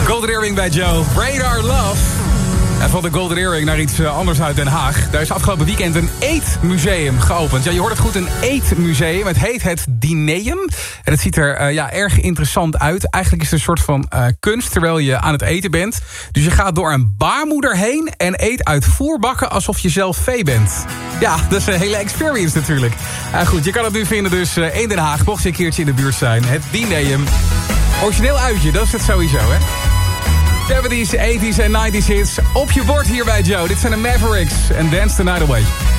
Golden Earring bij Joe. Radar Love. En van de Golden Earring naar iets anders uit Den Haag. Daar is afgelopen weekend een eetmuseum geopend. Ja, je hoort het goed, een eetmuseum. Het heet het Dineum. En het ziet er erg interessant uit. Eigenlijk is het een soort van kunst terwijl je aan het eten bent. Dus je gaat door een baarmoeder heen en eet uit voerbakken alsof je zelf vee bent. Ja, dat is een hele experience natuurlijk. Goed, je kan het nu vinden dus in Den Haag. Mocht je een keertje in de buurt zijn. Het Dineum. Origineel uitje, dat is het sowieso, hè? 70s, 80s en 90s hits op je bord hier bij Joe. Dit zijn de Mavericks en Dance the Night Away.